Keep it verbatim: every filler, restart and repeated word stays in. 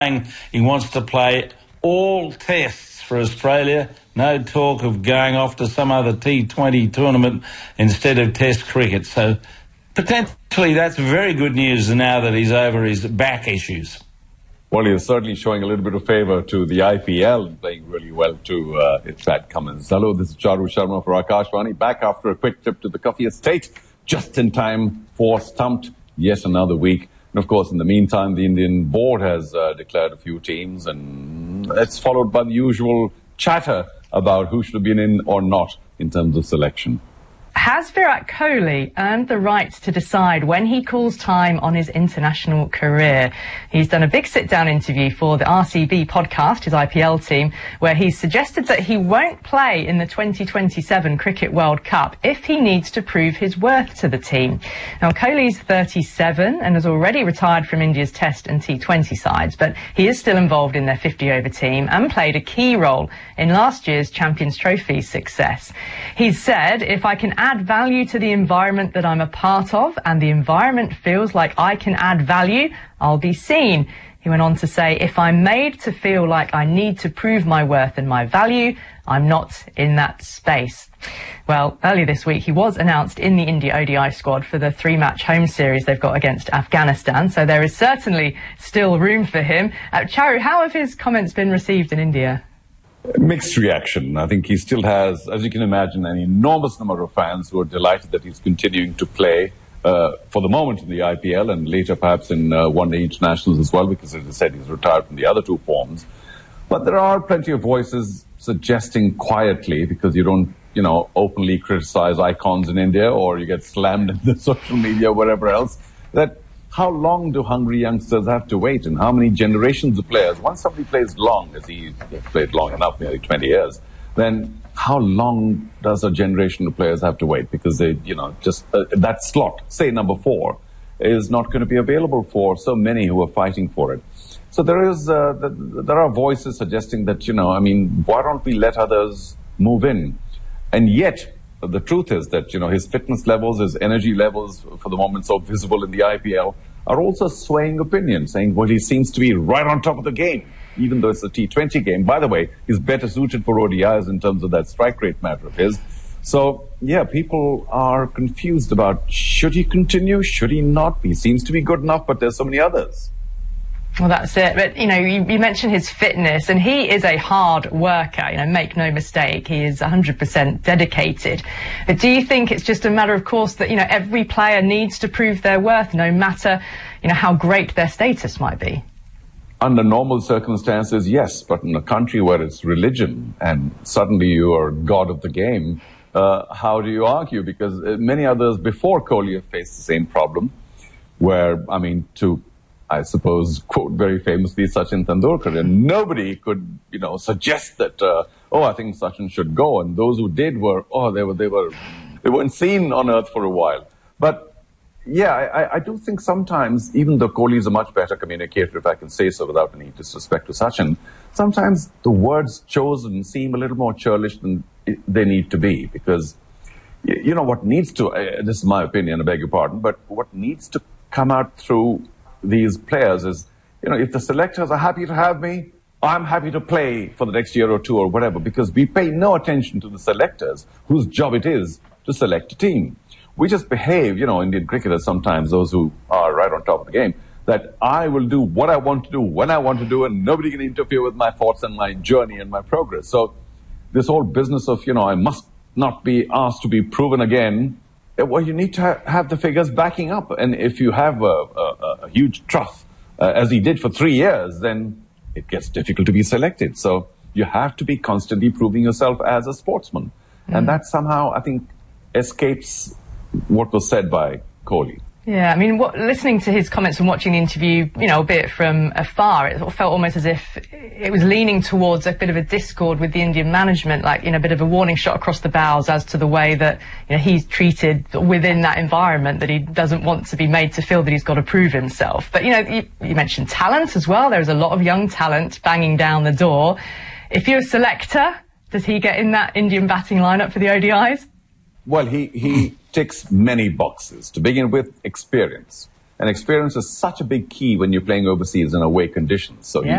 he wants to play all tests for Australia. No talk of going off to some other T twenty tournament instead of Test cricket. So potentially that's very good news now that he's over his back issues. Well, he is certainly showing a little bit of favour to the I P L and playing really well to uh, Pat Cummins. Hello, this is Charu Sharma for Akashvani, back after a quick trip to the Coffee Estate, just in time for Stumped yet another week. And of course, in the meantime, the Indian board has uh, declared a few teams, and it's followed by the usual chatter about who should have been in or not in terms of selection. Has Virat Kohli earned the right to decide when he calls time on his international career? He's done a big sit-down interview for the R C B podcast, his I P L team, where he's suggested that he won't play in the twenty twenty-seven Cricket World Cup if he needs to prove his worth to the team. Now, Kohli's thirty-seven and has already retired from India's Test and T twenty sides, but he is still involved in their fifty over team and played a key role in last year's Champions Trophy success. He's said, if I can add value to the environment that I'm a part of and the environment feels like I can add value, I'll be seen. He went on to say, if I'm made to feel like I need to prove my worth and my value, I'm not in that space. Well, earlier this week, he was announced in the India O D I squad for the three-match home series they've got against Afghanistan, so there is certainly still room for him. Uh, Charu, how have his comments been received in India? Mixed reaction. I think he still has, as you can imagine, an enormous number of fans who are delighted that he's continuing to play uh, for the moment in the I P L and later perhaps in uh, one-day internationals as well, because as I said, he's retired from the other two forms. But there are plenty of voices suggesting quietly, because you don't, you know, openly criticize icons in India or you get slammed in the social media or wherever else, that how long do hungry youngsters have to wait, and how many generations of players? Once somebody plays long, as he played long enough, nearly twenty years, then how long does a generation of players have to wait? Because they, you know, just uh, that slot, say number four, is not going to be available for so many who are fighting for it. So there is, uh, the, there are voices suggesting that, you know, I mean, why don't we let others move in? And yet, the truth is that, you know, his fitness levels, his energy levels, for the moment so visible in the I P L, are also swaying opinion, saying, well, he seems to be right on top of the game, even though it's a T twenty game. By the way, he's better suited for O D Is in terms of that strike rate matter of his. So, yeah, people are confused about, should he continue, should he not? He seems to be good enough, but there's so many others. Well, that's it. But, you know, you, you mentioned his fitness, and he is a hard worker, you know, make no mistake. He is one hundred percent dedicated. But do you think it's just a matter of course that, you know, every player needs to prove their worth, no matter, you know, how great their status might be? Under normal circumstances, yes. But in a country where it's religion and suddenly you are god of the game, uh, how do you argue? Because many others before Kohli have faced the same problem where, I mean, to... I suppose, quote very famously, Sachin Tendulkar, and nobody could, you know, suggest that, uh, oh, I think Sachin should go, and those who did were, oh, they were, they were, they weren't seen on earth for a while. But yeah, I, I do think sometimes, even though Kohli is a much better communicator, if I can say so without any disrespect to Sachin, sometimes the words chosen seem a little more churlish than they need to be, because, you know, what needs to, uh, this is my opinion, I beg your pardon, but what needs to come out through these players is, you know, if the selectors are happy to have me, I'm happy to play for the next year or two or whatever, because we pay no attention to the selectors whose job it is to select a team. We just behave, you know, Indian cricketers sometimes, those who are right on top of the game, that I will do what I want to do when I want to do, and nobody can interfere with my thoughts and my journey and my progress. So this whole business of, you know, I must not be asked to be proven again, well, you need to ha have the figures backing up. And if you have a, a, a huge trough, uh, as he did for three years, then it gets difficult to be selected. So you have to be constantly proving yourself as a sportsman. Mm. And that somehow, I think, escapes what was said by Kohli. Yeah, I mean, what, listening to his comments and watching the interview, you know, albeit from afar, it felt almost as if it was leaning towards a bit of a discord with the Indian management, like, you know, a bit of a warning shot across the bows as to the way that, you know, he's treated within that environment, that he doesn't want to be made to feel that he's got to prove himself. But, you know, you, you mentioned talent as well. There's a lot of young talent banging down the door. If you're a selector, does he get in that Indian batting lineup for the O D Is? Well, he, he ticks many boxes. To begin with, experience. And experience is such a big key when you're playing overseas in away conditions. So Yeah.